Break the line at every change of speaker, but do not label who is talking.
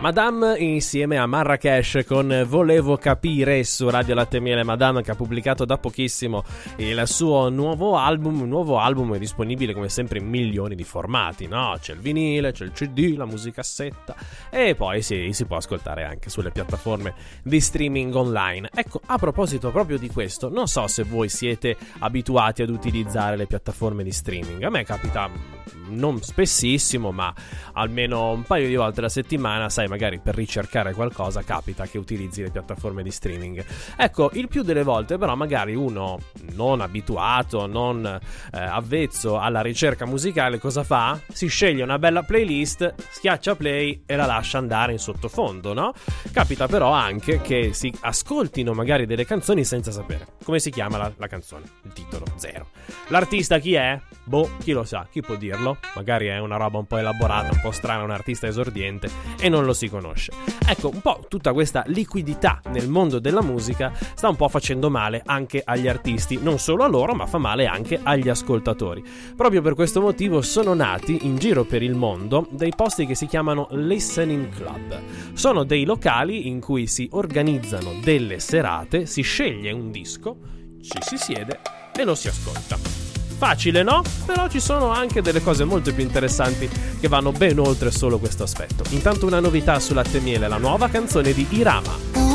Madame insieme a Marrakesh con Volevo capire su Radio Latte Miele. Madame che ha pubblicato da pochissimo il suo nuovo album. Un nuovo album è disponibile come sempre in milioni di formati, no? C'è il vinile, c'è il CD, la musicassetta e poi si può ascoltare anche sulle piattaforme di streaming online. Ecco, a proposito proprio di questo, non so se voi siete abituati ad utilizzare le piattaforme di streaming. A me capita non spessissimo, ma almeno un paio di volte alla settimana, sai, magari per ricercare qualcosa capita che utilizzi le piattaforme di streaming. Ecco, il più delle volte però magari uno non abituato, non avvezzo alla ricerca musicale, cosa fa? Si sceglie una bella playlist, schiaccia play e la lascia andare in sottofondo, no? Capita però anche che si ascoltino magari delle canzoni senza sapere come si chiama la canzone, il titolo, zero. L'artista chi è? Boh, chi lo sa, chi può dirlo? Magari è una roba un po' elaborata, un po' strana, un artista esordiente e non lo si conosce. Ecco, un po' tutta questa liquidità nel mondo della musica sta un po' facendo male anche agli artisti, non solo a loro, ma fa male anche agli ascoltatori. Proprio per questo motivo sono nati in giro per il mondo dei posti che si chiamano listening club. Sono dei locali in cui si organizzano delle serate, si sceglie un disco, ci si siede e lo si ascolta. Facile, no? Però ci sono anche delle cose molto più interessanti che vanno ben oltre solo questo aspetto. Intanto una novità su Latte Miele, la nuova canzone di Irama.